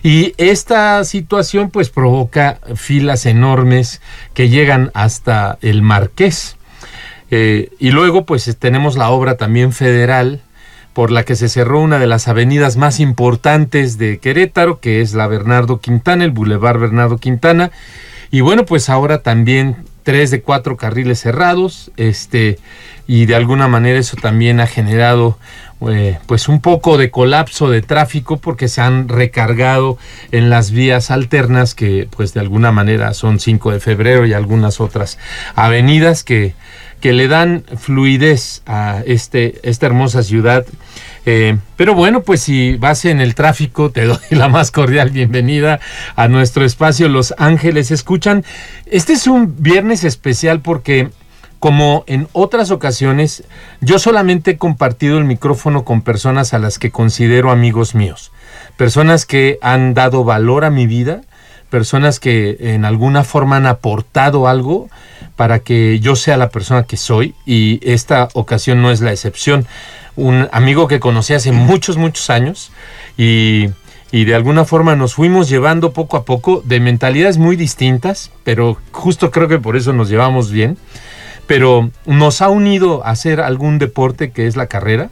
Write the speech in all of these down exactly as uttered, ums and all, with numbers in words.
Y esta situación pues provoca filas enormes que llegan hasta el Marqués. Eh, y luego pues tenemos la obra también federal por la que se cerró una de las avenidas más importantes de Querétaro, que es la Bernardo Quintana, el Boulevard Bernardo Quintana. Y bueno, pues ahora también tres de cuatro carriles cerrados, este, y de alguna manera eso también ha generado eh, pues un poco de colapso de tráfico, porque se han recargado en las vías alternas, que pues de alguna manera son cinco de febrero y algunas otras avenidas que, que le dan fluidez a este, esta hermosa ciudad. Eh, pero bueno, pues si vas en el tráfico, te doy la más cordial bienvenida a nuestro espacio Los Ángeles Escuchan. Este es un viernes especial porque, como en otras ocasiones, yo solamente he compartido el micrófono con personas a las que considero amigos míos, personas que han dado valor a mi vida, personas que en alguna forma han aportado algo para que yo sea la persona que soy, y esta ocasión no es la excepción. Un amigo que conocí hace muchos, muchos años, y, y de alguna forma nos fuimos llevando poco a poco de mentalidades muy distintas, pero justo creo que por eso nos llevamos bien, pero nos ha unido a hacer algún deporte que es la carrera.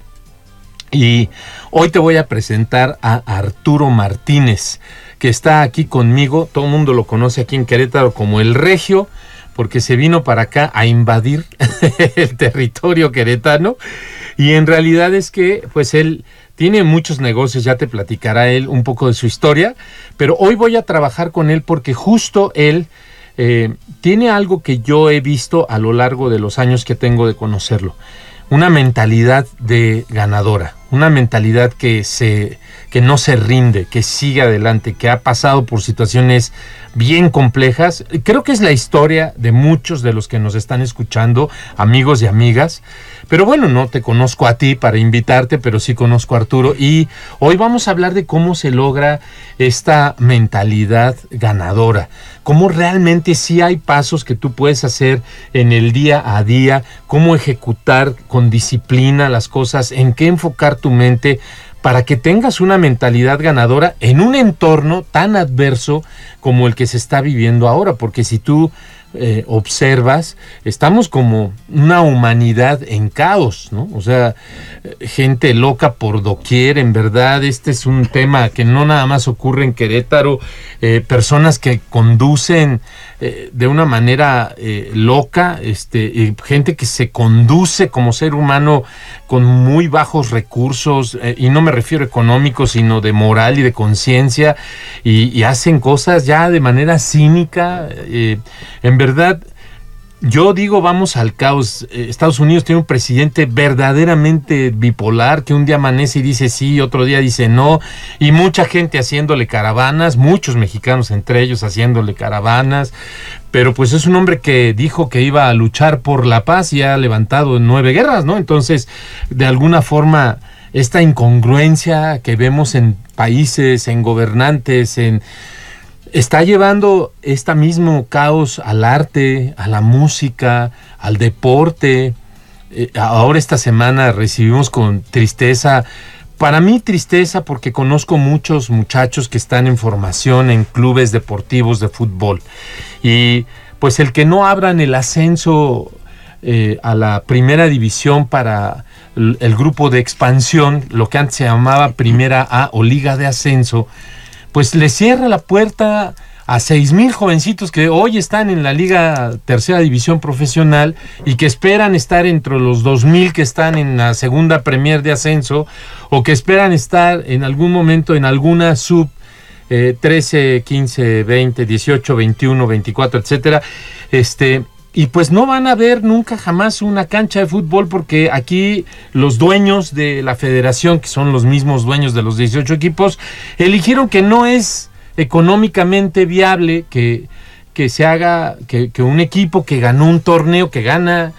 Y hoy te voy a presentar a Arturo Martínez, que está aquí conmigo. Todo el mundo lo conoce aquí en Querétaro como el Regio, porque se vino para acá a invadir el territorio queretano. Y en realidad es que pues él tiene muchos negocios, ya te platicará él un poco de su historia, pero hoy voy a trabajar con él porque justo él eh, tiene algo que yo he visto a lo largo de los años que tengo de conocerlo. Una mentalidad de ganadora, una mentalidad que, se, que no se rinde, que sigue adelante, que ha pasado por situaciones bien complejas. Creo que es la historia de muchos de los que nos están escuchando, amigos y amigas. Pero bueno, no te conozco a ti para invitarte, pero sí conozco a Arturo. Y hoy vamos a hablar de cómo se logra esta mentalidad ganadora. Cómo realmente sí hay pasos que tú puedes hacer en el día a día, cómo ejecutar con disciplina las cosas, en qué enfocar tu mente para que tengas una mentalidad ganadora en un entorno tan adverso como el que se está viviendo ahora. Porque si tú eh, observas, estamos como una humanidad en caos, ¿no? O sea, gente loca por doquier. En verdad, este es un tema que no nada más ocurre en Querétaro. Eh, personas que conducen eh, de una manera eh, loca, este, eh, gente que se conduce como ser humano con muy bajos recursos, eh, y no me refiero económicos, sino de moral y de conciencia, y, y hacen cosas ya de manera cínica. Eh, en verdad, yo digo, vamos al caos. Eh, Estados Unidos tiene un presidente verdaderamente bipolar, que un día amanece y dice sí, otro día dice no, y mucha gente haciéndole caravanas, muchos mexicanos entre ellos haciéndole caravanas, pero pues es un hombre que dijo que iba a luchar por la paz y ha levantado nueve guerras, ¿no? Entonces, de alguna forma, esta incongruencia que vemos en países, en gobernantes, en está llevando este mismo caos al arte, a la música, al deporte. Eh, ahora esta semana recibimos con tristeza, para mí tristeza porque conozco muchos muchachos que están en formación en clubes deportivos de fútbol. Y pues el que no abran el ascenso eh, a la primera división para el, el grupo de expansión, lo que antes se llamaba Primera A o Liga de Ascenso, pues le cierra la puerta a seis mil jovencitos que hoy están en la Liga Tercera División Profesional y que esperan estar entre los dos mil que están en la Segunda Premier de Ascenso, o que esperan estar en algún momento en alguna sub eh, trece, quince, veinte, dieciocho, veintiuno, veinticuatro, etcétera. Este... Y pues no van a ver nunca jamás una cancha de fútbol, porque aquí los dueños de la federación, que son los mismos dueños de los dieciocho equipos, eligieron que no es económicamente viable que, que se haga, que, que un equipo que ganó un torneo, que gana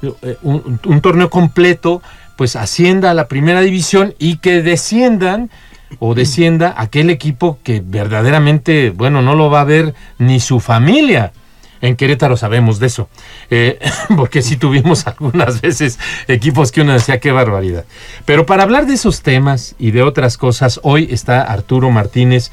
un, un torneo completo, pues ascienda a la primera división, y que desciendan o descienda aquel equipo que verdaderamente, bueno, no lo va a ver ni su familia. En Querétaro sabemos de eso, eh, porque sí tuvimos algunas veces equipos que uno decía qué barbaridad. Pero para hablar de esos temas y de otras cosas, hoy está Arturo Martínez,